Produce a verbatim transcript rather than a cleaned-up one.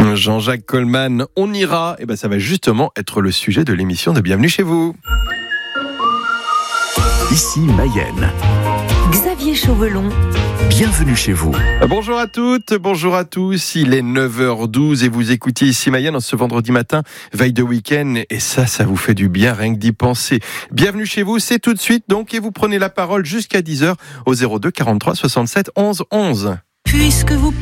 Jean-Jacques Coleman, on ira. Et ben ça va justement être le sujet de l'émission de Bienvenue chez vous. Ici Mayenne. Xavier Chauvelon. Bienvenue chez vous. Bonjour à toutes, bonjour à tous. Il est neuf heures douze et vous écoutez Ici Mayenne en ce vendredi matin, veille de week-end. Et ça, ça vous fait du bien rien que d'y penser. Bienvenue chez vous, c'est tout de suite donc. Et vous prenez la parole jusqu'à dix heures au zéro deux quarante-trois soixante-sept onze onze. Puisque vous